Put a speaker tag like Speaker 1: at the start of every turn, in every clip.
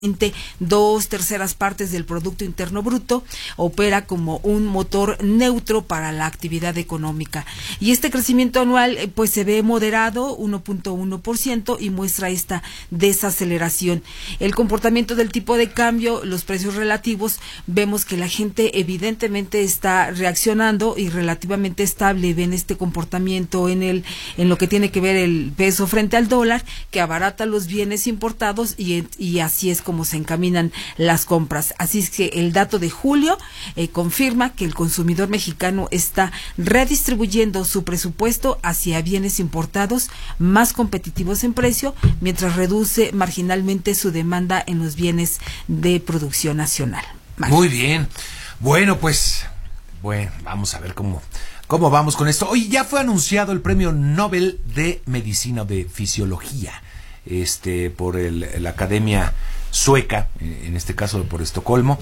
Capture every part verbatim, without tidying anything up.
Speaker 1: dos terceras partes del Producto Interno Bruto, opera como un motor neutro para la actividad económica. Y este crecimiento anual eh, pues se ve moderado, uno punto uno por ciento, y muestra esta desaceleración. El comportamiento del tipo de cambio, los precios relativos, vemos que la gente evidentemente está reaccionando y relativamente estable. Ven este comportamiento en el en lo que tiene que ver el peso frente al dólar, que abarata los bienes importados, y, y así es como se encaminan las compras. Así es que el dato de julio eh, confirma que el consumidor mexicano está redistribuyendo su presupuesto hacia bienes importados más competitivos en precio, mientras reduce marginalmente su demanda en los bienes de producción nacional. Mario.
Speaker 2: Muy bien. Bueno, pues, bueno, vamos a ver cómo, cómo vamos con esto. Hoy ya fue anunciado el Premio Nobel de Medicina o de Fisiología, este, por el, la Academia Sueca, en este caso por Estocolmo.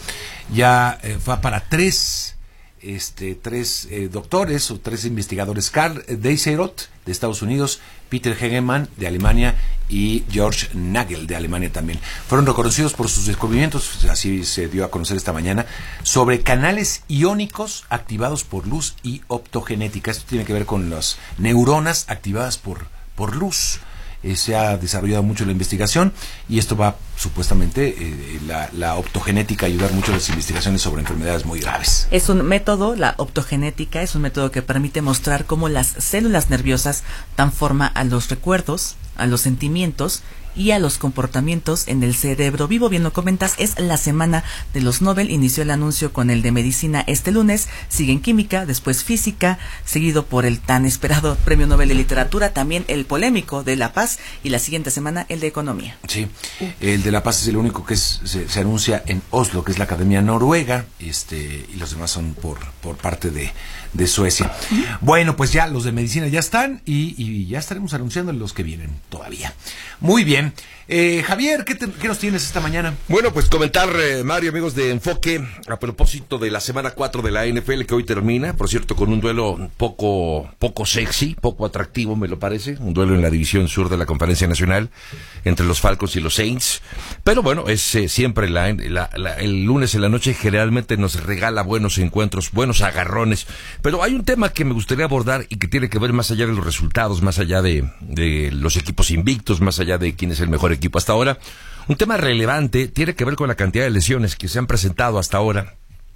Speaker 2: Ya eh, fue para tres, este, tres eh, doctores o tres investigadores: Karl Deisseroth de Estados Unidos, Peter Hegemann de Alemania y George Nagel de Alemania también. Fueron reconocidos por sus descubrimientos, así se dio a conocer esta mañana, sobre canales iónicos activados por luz y optogenética. Esto tiene que ver con las neuronas activadas por, por luz. Eh, se ha desarrollado mucho la investigación, y esto va supuestamente eh, la, la optogenética a ayudar mucho a las investigaciones sobre enfermedades muy graves.
Speaker 3: Es un método, la optogenética es un método que permite mostrar cómo las células nerviosas dan forma a los recuerdos, a los sentimientos y a los comportamientos en el cerebro vivo. Bien lo comentas, es la semana de los Nobel. Inició el anuncio con el de medicina este lunes, sigue en química, después física, seguido por el tan esperado Premio Nobel de Literatura, también el polémico de La Paz, y la siguiente semana el de economía.
Speaker 2: Sí, el de La Paz es el único que es, se, se anuncia en Oslo, que es la Academia Noruega, este, y los demás son por, por parte de, de Suecia. Bueno, pues ya los de medicina ya están, y, y ya estaremos anunciando los que vienen todavía. Muy bien. Eh, Javier, ¿qué, te, ¿qué nos tienes esta mañana?
Speaker 4: Bueno, pues comentar, eh, Mario, amigos de Enfoque, a propósito de la semana cuatro de la N F L, que hoy termina, por cierto, con un duelo poco poco sexy, poco atractivo, me lo parece, un duelo en la división sur de la Conferencia Nacional entre los Falcons y los Saints. Pero bueno, es eh, siempre la, la, la, el lunes en la noche generalmente nos regala buenos encuentros, buenos agarrones. Pero hay un tema que me gustaría abordar y que tiene que ver más allá de los resultados, más allá de, de los equipos invictos, más allá de quién es el mejor equipo hasta ahora. Un tema relevante tiene que ver con la cantidad de lesiones que se han presentado hasta ahora.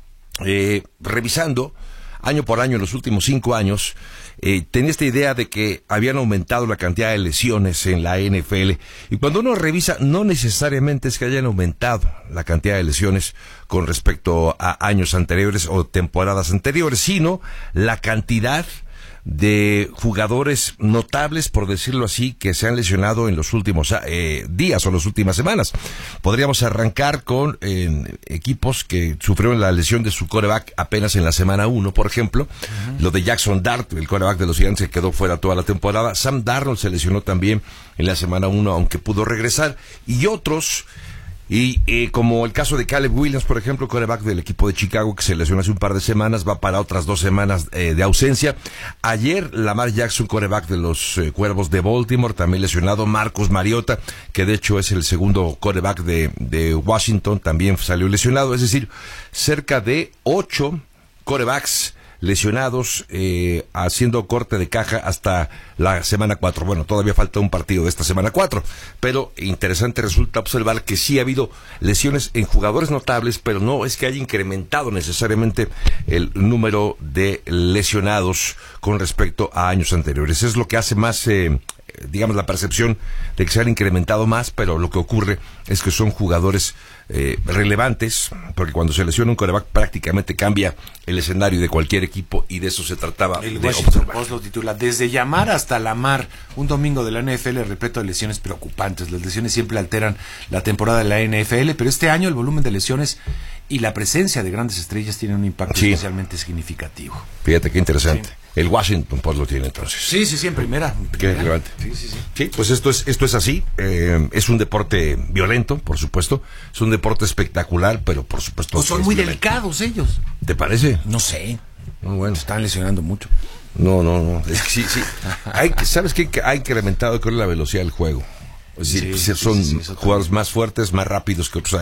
Speaker 4: Eh, revisando año por año en los últimos cinco años, eh, tenía esta idea de que habían aumentado la cantidad de lesiones en la N F L, y cuando uno revisa, no necesariamente es que hayan aumentado la cantidad de lesiones con respecto a años anteriores o temporadas anteriores, sino la cantidad de jugadores notables, por decirlo así, que se han lesionado en los últimos eh, días o las últimas semanas. Podríamos arrancar con eh, equipos que sufrieron la lesión de su quarterback apenas en la semana uno, por ejemplo. Uh-huh. Lo de Jackson Dart, el quarterback de los Gigantes, que quedó fuera toda la temporada. Sam Darnold se lesionó también en la semana uno, aunque pudo regresar. Y otros... Y eh, como el caso de Caleb Williams, por ejemplo, quarterback del equipo de Chicago, que se lesionó hace un par de semanas, va para otras dos semanas eh, de ausencia. Ayer, Lamar Jackson, quarterback de los eh, Cuervos de Baltimore, también lesionado. Marcus Mariota, que de hecho es el segundo quarterback de, de Washington, también salió lesionado. Es decir, cerca de ocho quarterbacks lesionados, eh, haciendo corte de caja hasta la semana cuatro. Bueno, todavía falta un partido de esta semana cuatro, pero interesante resulta observar que sí ha habido lesiones en jugadores notables, pero no es que haya incrementado necesariamente el número de lesionados con respecto a años anteriores. Es lo que hace más, eh, digamos, la percepción de que se han incrementado más, pero lo que ocurre es que son jugadores eh, relevantes, porque cuando se lesiona un quarterback prácticamente cambia el escenario de cualquier equipo, y de eso se trataba.
Speaker 2: El
Speaker 4: de
Speaker 2: Washington Post lo titula: desde llamar hasta Lamar, un domingo de la N F L repleto de lesiones preocupantes. Las lesiones siempre alteran la temporada de la N F L, pero este año el volumen de lesiones y la presencia de grandes estrellas tienen un impacto sí. especialmente significativo.
Speaker 4: Fíjate qué interesante. Sí. El Washington Post lo tiene entonces.
Speaker 2: Sí, sí, sí, en primera. En
Speaker 4: Qué relevante.
Speaker 2: Sí, sí, sí.
Speaker 4: Sí, pues esto es esto es así. Eh, es un deporte violento, por supuesto. Es un deporte espectacular, pero por supuesto.
Speaker 2: Pues son muy violento. Delicados ellos.
Speaker 4: ¿Te parece?
Speaker 2: No sé.
Speaker 4: No, bueno.
Speaker 2: Están lesionando mucho.
Speaker 4: No, no, no. Es que sí, sí. Hay, ¿sabes qué? Ha incrementado, creo, la velocidad del juego. Es decir,
Speaker 2: Sí,
Speaker 4: pues,
Speaker 2: sí,
Speaker 4: son
Speaker 2: sí, sí, eso
Speaker 4: jugadores más fuertes, más rápidos que otros